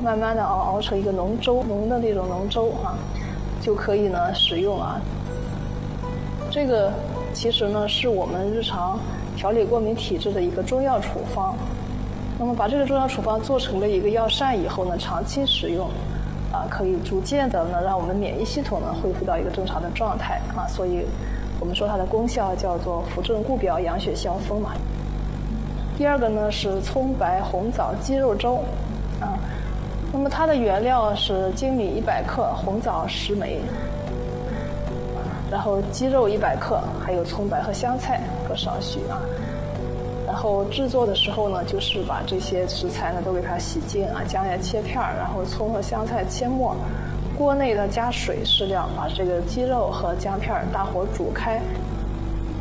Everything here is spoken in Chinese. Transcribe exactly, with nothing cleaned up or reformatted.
慢慢的熬熬成一个浓粥，浓的那种浓粥啊，就可以呢使用啊。这个其实呢是我们日常调理过敏体质的一个中药处方。那么把这个中药处方做成了一个药膳以后呢，长期使用，啊，可以逐渐的呢让我们免疫系统呢恢复到一个正常的状态啊。所以我们说它的功效叫做扶正固表、养血消风嘛。第二个呢是葱白红枣鸡肉粥，啊，那么它的原料是粳米一百克、红枣十枚，然后鸡肉一百克，还有葱白和香菜各少许啊。然后制作的时候呢，就是把这些食材呢都给它洗净啊，姜也切片，然后葱和香菜切末，锅内呢加水适量，把这个鸡肉和姜片大火煮开，